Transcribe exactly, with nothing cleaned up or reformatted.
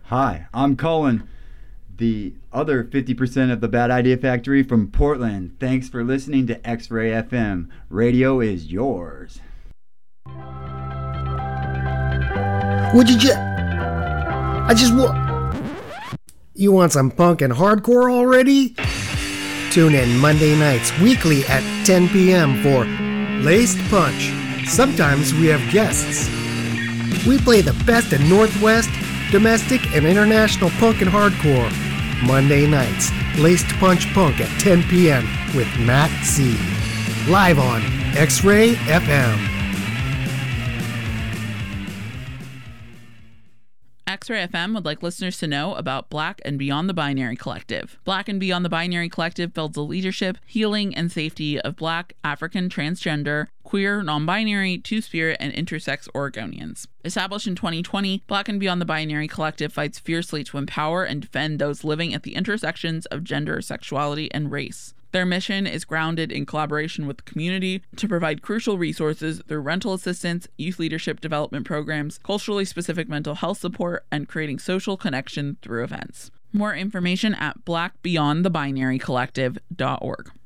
Hi, I'm Colin, the other fifty percent of the Bad Idea Factory from Portland. Thanks for listening to X-Ray F M. Radio is yours. Would you just... I just want... You want some punk and hardcore already? Tune in Monday nights weekly at ten p.m. for Laced Punch. Sometimes we have guests. We play the best in Northwest, domestic, and international punk and hardcore. Monday nights, Laced Punch Punk at ten p.m. with Matt C. Live on X-Ray F M. X-Ray F M would like listeners to know about Black and Beyond the Binary Collective. Black and Beyond the Binary Collective builds the leadership, healing, and safety of Black, African, transgender, queer, non-binary, two-spirit, and intersex Oregonians. Established in twenty twenty, Black and Beyond the Binary Collective fights fiercely to empower and defend those living at the intersections of gender, sexuality, and race. Their mission is grounded in collaboration with the community to provide crucial resources through rental assistance, youth leadership development programs, culturally specific mental health support, and creating social connection through events. More information at black beyond the binary collective dot org.